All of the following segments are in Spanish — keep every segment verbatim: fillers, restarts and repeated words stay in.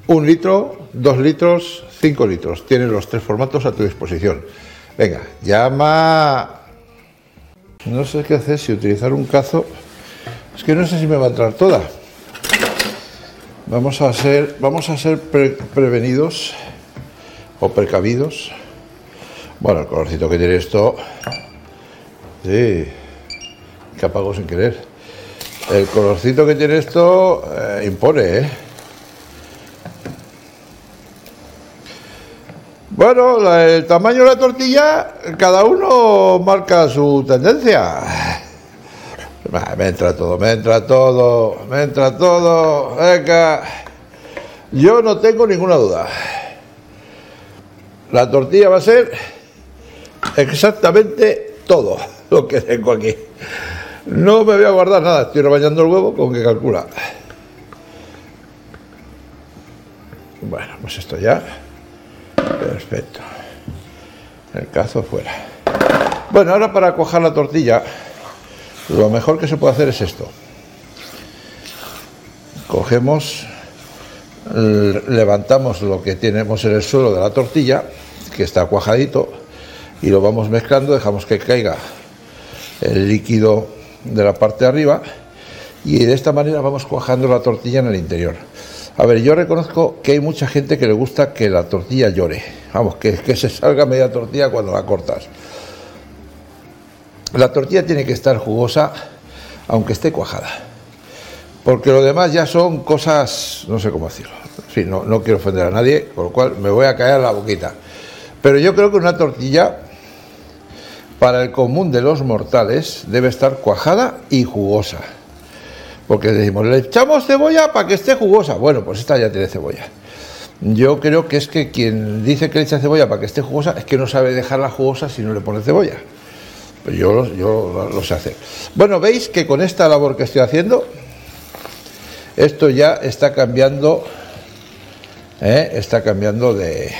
un litro, dos litros, cinco litros. Tienes los tres formatos a tu disposición. Venga, llama. No sé qué hacer, si utilizar un cazo. Es que no sé si me va a entrar toda. Vamos a ser, vamos a ser pre prevenidos o precavidos. Bueno, el colorcito que tiene esto. Sí, que apago sin querer. El colorcito que tiene esto eh, impone, ¿eh? Bueno, la, el tamaño de la tortilla, cada uno marca su tendencia. Me entra todo, me entra todo, me entra todo. Venga. Yo no tengo ninguna duda. La tortilla va a ser exactamente todo lo que tengo aquí. No me voy a guardar nada. Estoy rebañando el huevo con que calcula. Bueno, pues esto ya. Perfecto. El cazo fuera. Bueno, ahora para cuajar la tortilla, lo mejor que se puede hacer es esto. Cogemos, levantamos lo que tenemos en el suelo de la tortilla, que está cuajadito, y lo vamos mezclando, dejamos que caiga el líquido de la parte de arriba, y de esta manera vamos cuajando la tortilla en el interior. A ver, yo reconozco que hay mucha gente que le gusta que la tortilla llore, vamos, que, que se salga media tortilla cuando la cortas. La tortilla tiene que estar jugosa, aunque esté cuajada, porque lo demás ya son cosas, no sé cómo decirlo, en fin, no, no quiero ofender a nadie, con lo cual me voy a caer la boquita. Pero yo creo que una tortilla, para el común de los mortales, debe estar cuajada y jugosa. Porque decimos, le echamos cebolla para que esté jugosa. Bueno, pues esta ya tiene cebolla. Yo creo que es que quien dice que le echa cebolla para que esté jugosa es que no sabe dejarla jugosa si no le pone cebolla. Pero yo, yo lo sé hacer. Bueno, veis que con esta labor que estoy haciendo, esto ya está cambiando, ¿eh? está cambiando de...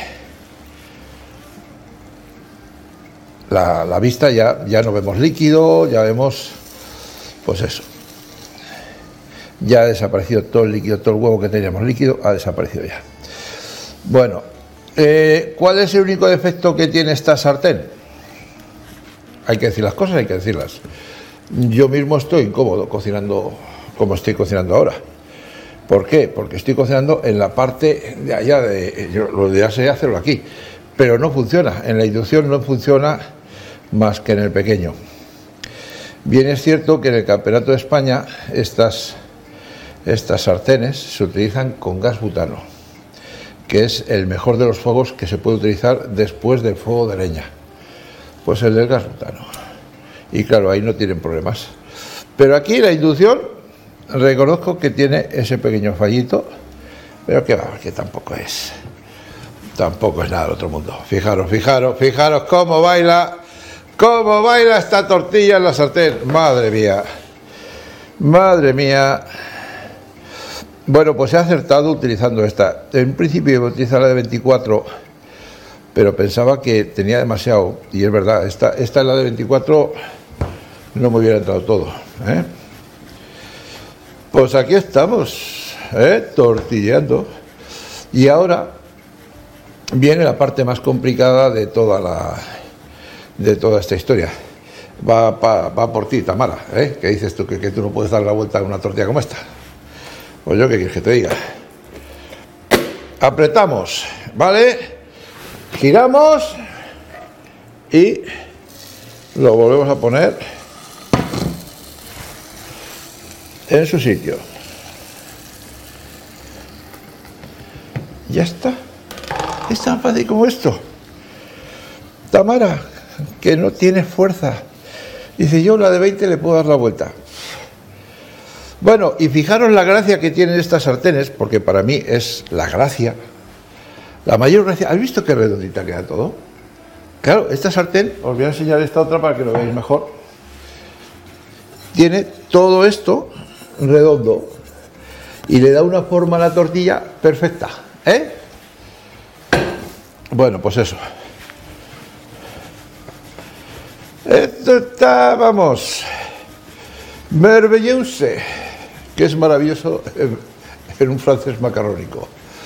La, la vista, ya, ya no vemos líquido, ya vemos, pues eso. Ya ha desaparecido todo el líquido, todo el huevo que teníamos líquido ha desaparecido ya. Bueno, eh, ¿cuál es el único defecto que tiene esta sartén? Hay que decir las cosas, hay que decirlas. Yo mismo estoy incómodo cocinando como estoy cocinando ahora. ¿Por qué? Porque estoy cocinando en la parte de allá, de, yo, lo ideal sería hacerlo aquí, pero no funciona, en la inducción no funciona más que en el pequeño. Bien es cierto que en el Campeonato de España estas... Estas sartenes se utilizan con gas butano, que es el mejor de los fuegos que se puede utilizar después del fuego de leña. Pues el del gas butano. Y claro, ahí no tienen problemas. Pero aquí la inducción, reconozco que tiene ese pequeño fallito, pero que va, que tampoco es, tampoco es nada del otro mundo. Fijaros, fijaros, fijaros cómo baila, cómo baila esta tortilla en la sartén. Madre mía, madre mía. Bueno, pues he acertado utilizando esta. En principio iba a utilizar la de veinticuatro, pero pensaba que tenía demasiado, y es verdad, esta, esta es la de veinticuatro, no me hubiera entrado todo, ¿eh? Pues aquí estamos, ¿eh? Tortilleando. Y ahora viene la parte más complicada de toda la de toda esta historia. Va, va, va por ti, Tamara, ¿eh? ¿Qué dices tú? Que, que tú no puedes dar la vuelta a una tortilla como esta. Pues yo qué quieres que te diga. Apretamos, ¿vale? Giramos y lo volvemos a poner en su sitio. Ya está. Es tan fácil como esto. Tamara, que no tiene fuerza, dice, yo la de veinte le puedo dar la vuelta. Bueno, y fijaros la gracia que tienen estas sartenes, porque para mí es la gracia, la mayor gracia. ¿Has visto qué redondita queda todo? Claro, esta sartén, os voy a enseñar esta otra para que lo veáis mejor. Tiene todo esto redondo y le da una forma a la tortilla perfecta, ¿eh? Bueno, pues eso. Esto está, vamos, merveilleuse, que es maravilloso en un francés macarrónico.